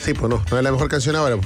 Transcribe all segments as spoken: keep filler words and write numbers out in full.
Sí, pues no, no es la mejor canción ahora.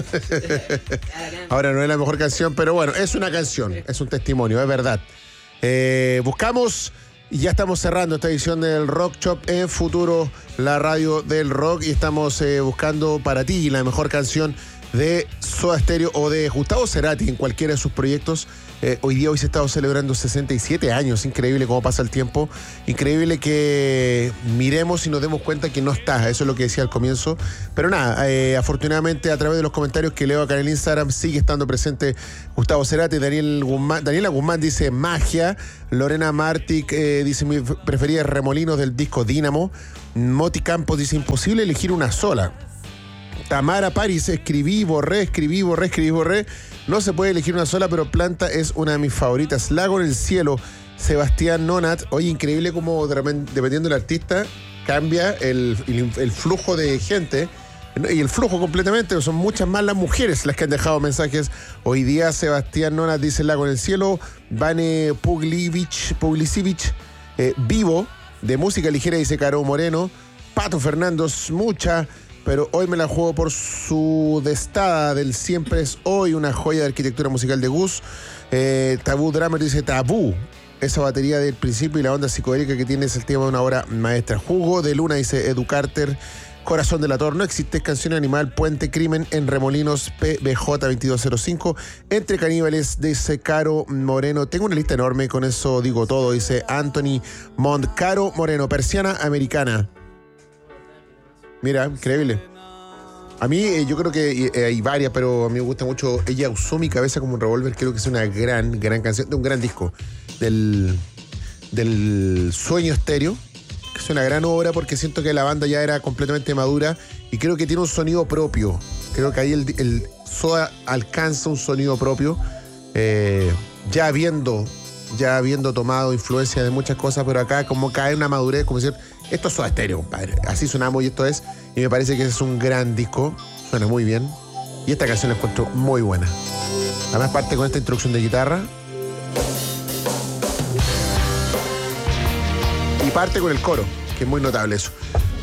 Ahora no es la mejor canción, pero bueno, es una canción, es un testimonio, es verdad. Eh, buscamos y ya estamos cerrando esta edición del Rock Shop en Futuro, la radio del rock, y estamos eh, buscando para ti la mejor canción de Soda Stereo o de Gustavo Cerati en cualquiera de sus proyectos. Eh, hoy día hoy se está celebrando sesenta y siete años, increíble cómo pasa el tiempo, increíble que miremos y nos demos cuenta que no está, eso es lo que decía al comienzo, pero nada, eh, afortunadamente a través de los comentarios que leo acá en el Instagram sigue estando presente Gustavo Cerati. Daniel Guzmán, Daniela Guzmán dice magia, Lorena Martic eh, dice mi preferida es Remolinos del disco Dínamo, Moti Campos dice imposible elegir una sola. Tamara París, escribí, borré, escribí, borré, escribí, borré. No se puede elegir una sola, pero Planta es una de mis favoritas. Lago en el cielo, Sebastián Nonat. Oye, increíble cómo de repente, dependiendo del artista, cambia el, el, el flujo de gente. Y el flujo completamente, son muchas más las mujeres las que han dejado mensajes. Hoy día Sebastián Nonat dice Lago en el cielo. Vane Puglivich, Puglicivich, eh, Vivo, de música ligera, dice Caro Moreno. Pato Fernández, mucha. Pero hoy me la juego por su destada del Siempre es Hoy, una joya de arquitectura musical de Gus. Eh, Tabú Drummer dice Tabú. Esa batería del principio y la onda psicodélica que tiene es el tema de una obra maestra. Jugo de Luna dice Edu Carter. Corazón del Ator, no existe canción animal. Puente Crimen en Remolinos, P B J veintidós cero cinco. Entre caníbales dice Caro Moreno. Tengo una lista enorme, con eso digo todo, dice Anthony Mont. Caro Moreno, Persiana Americana. Mira, increíble. A mí, eh, yo creo que eh, hay varias, pero a mí me gusta mucho Ella usó mi cabeza como un revólver. Creo que es una gran, gran canción, de un gran disco del, del Sueño Estéreo, que es una gran obra porque siento que la banda ya era completamente madura y creo que tiene un sonido propio. Creo que ahí el, el Soda alcanza un sonido propio, eh, ya habiendo, ya habiendo tomado influencia de muchas cosas, pero acá como cae una madurez, como decir, esto es Soda Stereo, compadre. Así sonamos y esto es. Y me parece que es un gran disco. Suena muy bien. Y esta canción la encuentro muy buena. Además parte con esta introducción de guitarra. Y parte con el coro, que es muy notable eso.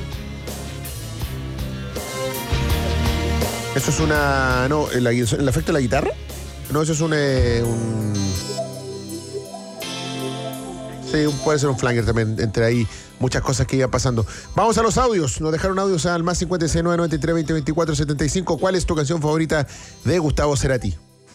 Eso es una... No, el, el efecto de la guitarra. No, eso es un... Eh, un sí, puede ser un flanger también, entre ahí muchas cosas que iban pasando. Vamos a los audios. Nos dejaron audios al más cincuenta y seis, nueve noventa y tres, veinte, veinticuatro, setenta y cinco. ¿Cuál es tu canción favorita de Gustavo Cerati?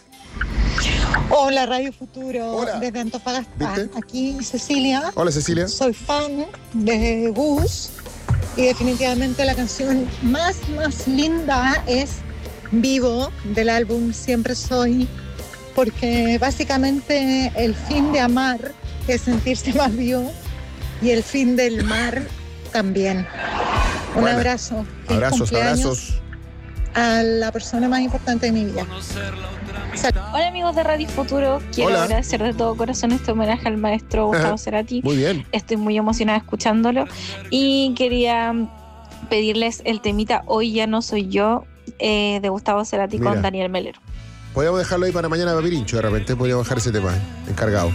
Hola, Radio Futuro. Hola. Desde Antofagasta. ¿Viste? Aquí Cecilia. Hola, Cecilia. Soy fan de Gus y definitivamente la canción más, más linda es Vivo, del álbum Siempre Soy, porque básicamente el fin de amar es sentirse más vivo y el fin del mar también. Un Bueno, abrazo. Feliz abrazos, cumpleaños abrazos. a la persona más importante de mi vida. Sal- Hola amigos de Radio Futuro, quiero Hola. agradecer de todo corazón este homenaje al maestro Gustavo Cerati. Muy bien. Estoy muy emocionada escuchándolo y quería pedirles el temita Hoy ya no soy yo, eh, de Gustavo Cerati. Mira. Con Daniel Melero. Podríamos dejarlo ahí para mañana, Papirincho. De repente podríamos dejar ese tema encargado.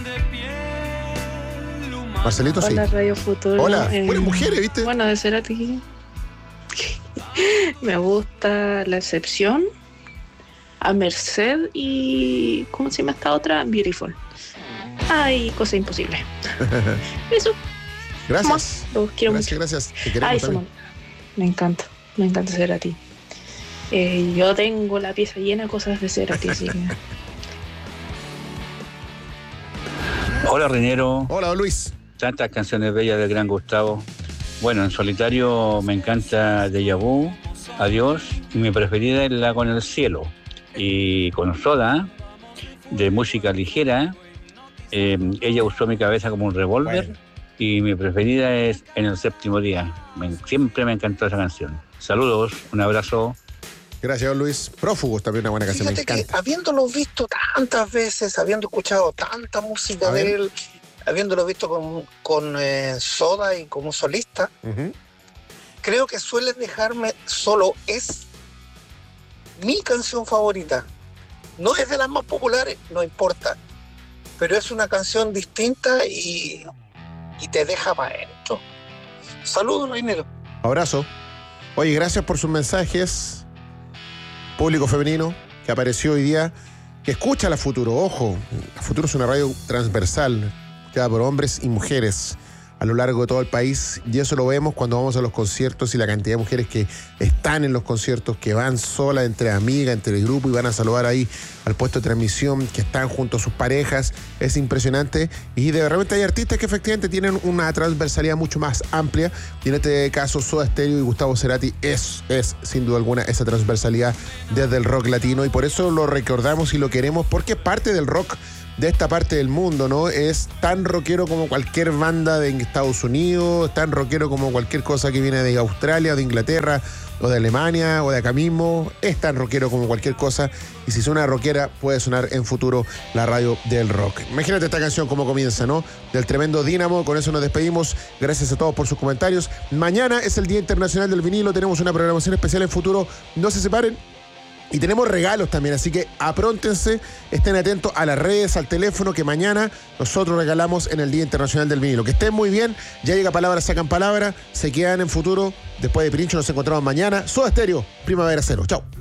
Marcelito, sí. Hola, Radio Futuro. Hola. Eh, Buenas mujeres, ¿viste? Bueno, de Cerati me gusta La Excepción, A Merced y... ¿cómo se llama esta otra? Beautiful. Ay, Cosa Imposible. Eso. Gracias. Más. Los quiero Gracias, mucho. gracias. Te queremos Ay, también. Simón. Me encanta. Me encanta Cerati. Eh, yo tengo la pieza llena de cosas de Cerati, así que... Hola, Reñero. Hola, don Luis. Tantas canciones bellas del gran Gustavo. Bueno, en solitario me encanta Deja Vu, Adiós, y mi preferida es La con el cielo. Y con Soda, de música ligera, eh, ella usó mi cabeza como un revólver. Bueno. Y mi preferida es En el séptimo día. Me- siempre me encantó esa canción. Saludos, un abrazo. Gracias, don Luis. Prófugos también, una buena canción. Fíjate Me que encanta. habiéndolo visto tantas veces, habiendo escuchado tanta música A ver. de él, habiéndolo visto con, con eh, Soda y como solista, Uh-huh. creo que suele dejarme solo. Es mi canción favorita. No es de las más populares, no importa. Pero es una canción distinta y, y te deja para adentro. Saludos, Reinero. Abrazo. Oye, gracias por sus mensajes. público femenino que apareció hoy día, que escucha la Futuro. Ojo, la Futuro es una radio transversal, escuchada por hombres y mujeres a lo largo de todo el país, y eso lo vemos cuando vamos a los conciertos y la cantidad de mujeres que están en los conciertos, que van solas, entre amigas, entre el grupo, y van a saludar ahí al puesto de transmisión, que están junto a sus parejas. Es impresionante, y de repente hay artistas que efectivamente tienen una transversalidad mucho más amplia, y en este caso Soda Stereo y Gustavo Cerati es, es sin duda alguna esa transversalidad desde el rock latino, y por eso lo recordamos y lo queremos, porque es parte del rock de esta parte del mundo, ¿no? Es tan rockero como cualquier banda de Estados Unidos, tan rockero como cualquier cosa que viene de Australia, o de Inglaterra, o de Alemania, o de acá mismo. Es tan rockero como cualquier cosa, y si suena rockera, puede sonar en Futuro, la radio del rock. Imagínate esta canción como comienza, ¿no? Del tremendo Dínamo. Con eso nos despedimos. Gracias a todos por sus comentarios. Mañana es el Día Internacional del Vinilo. Tenemos una programación especial en Futuro. No se separen. Y tenemos regalos también, así que apróntense, estén atentos a las redes, al teléfono, que mañana nosotros regalamos en el Día Internacional del Vinilo. Que estén muy bien, ya llega Palabra Sacan Palabra, se quedan en Futuro. Después de Pirincho nos encontramos mañana. Soda Stereo, Primavera Cero. Chao.